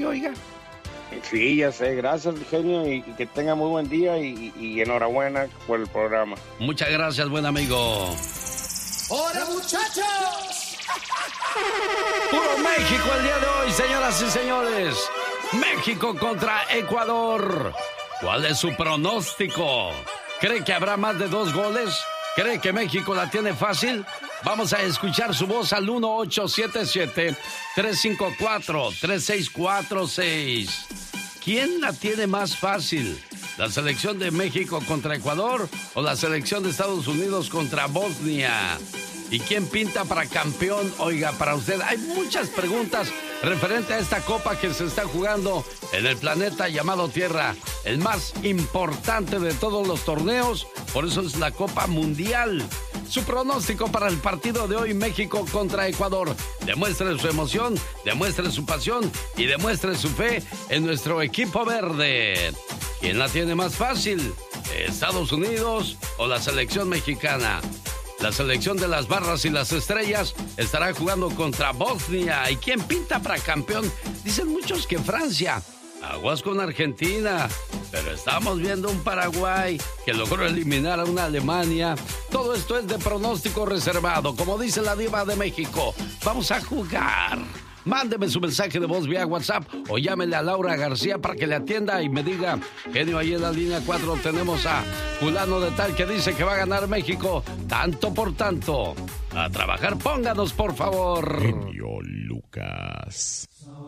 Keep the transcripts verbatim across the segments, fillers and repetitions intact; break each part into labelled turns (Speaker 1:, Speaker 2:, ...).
Speaker 1: oiga.
Speaker 2: Sí, ya sé, gracias, genio, y, y que tenga muy buen día y, y, y enhorabuena por el programa.
Speaker 1: Muchas gracias, buen amigo.
Speaker 3: ¡Hola, muchachos!
Speaker 1: Puro México el día de hoy, señoras y señores. México contra Ecuador. ¿Cuál es su pronóstico? ¿Cree que habrá más de dos goles? ¿Cree que México la tiene fácil? Vamos a escuchar su voz al uno ocho siete siete, tres cinco cuatro, tres seis cuatro seis. ¿Quién la tiene más fácil? ¿La selección de México contra Ecuador o la selección de Estados Unidos contra Bosnia? ¿Y quién pinta para campeón? Oiga, para usted hay muchas preguntas referente a esta copa que se está jugando en el planeta llamado Tierra, el más importante de todos los torneos, por eso es la Copa Mundial. Su pronóstico para el partido de hoy, México contra Ecuador. Demuestre su emoción, demuestre su pasión y demuestre su fe en nuestro equipo verde. ¿Quién la tiene más fácil? ¿Estados Unidos o la selección mexicana? La selección de las barras y las estrellas estará jugando contra Bosnia. ¿Y quién pinta para campeón? Dicen muchos que Francia. Aguas con Argentina. Pero estamos viendo un Paraguay que logró eliminar a una Alemania. Todo esto es de pronóstico reservado. Como dice la diva de México, vamos a jugar. Mándeme su mensaje de voz vía WhatsApp o llámele a Laura García para que le atienda y me diga, genio, ahí en la línea cuatro tenemos a fulano de tal que dice que va a ganar México, tanto por tanto. A trabajar, pónganos, por favor.
Speaker 4: Genio Lucas.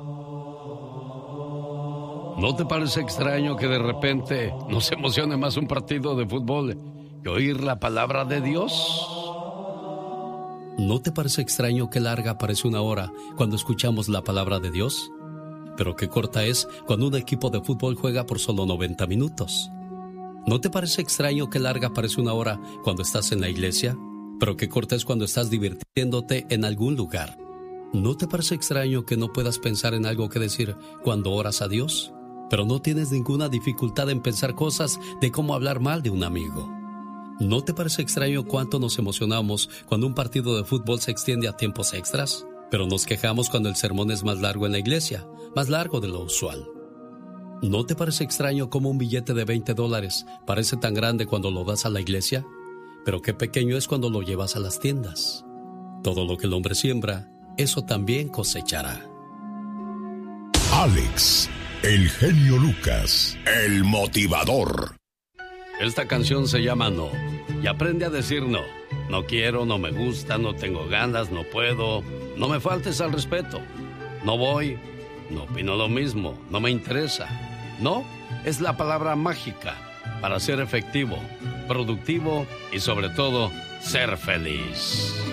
Speaker 1: ¿No te parece extraño que de repente nos emocione más un partido de fútbol que oír la palabra de Dios? ¿No te parece extraño que larga parece una hora cuando escuchamos la palabra de Dios? Pero qué corta es cuando un equipo de fútbol juega por solo noventa minutos. ¿No te parece extraño que larga parece una hora cuando estás en la iglesia? Pero qué corta es cuando estás divirtiéndote en algún lugar. ¿No te parece extraño que no puedas pensar en algo que decir cuando oras a Dios? Pero no tienes ninguna dificultad en pensar cosas de cómo hablar mal de un amigo. ¿No te parece extraño cuánto nos emocionamos cuando un partido de fútbol se extiende a tiempos extras? Pero nos quejamos cuando el sermón es más largo en la iglesia, más largo de lo usual. ¿No te parece extraño cómo un billete de veinte dólares parece tan grande cuando lo das a la iglesia? Pero qué pequeño es cuando lo llevas a las tiendas. Todo lo que el hombre siembra, eso también cosechará.
Speaker 4: Alex, el genio Lucas, el motivador.
Speaker 1: Esta canción se llama No, y aprende a decir no. No quiero, no me gusta, no tengo ganas, no puedo, no me faltes al respeto. No voy, no opino lo mismo, no me interesa. No es la palabra mágica para ser efectivo, productivo y sobre todo, ser feliz.